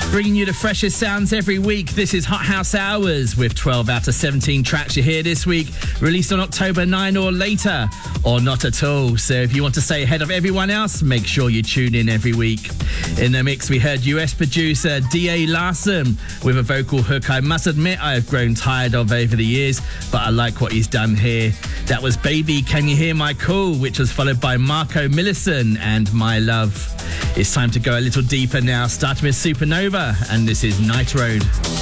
Bringing you the freshest sounds every week. This is Hot House Hours with 12 out of 17 tracks you hear this week, released on October 9 or later, or not at all. So if you want to stay ahead of everyone else, make sure you tune in every week. In the mix, we heard US producer D.A. Larson with a vocal hook I must admit I have grown tired of over the years, but I like what he's done here. That was Baby Can You Hear My Call, which was followed by Marco Millison and My Love. It's time to go a little deeper now, starting with Supernova, and this is Night Road.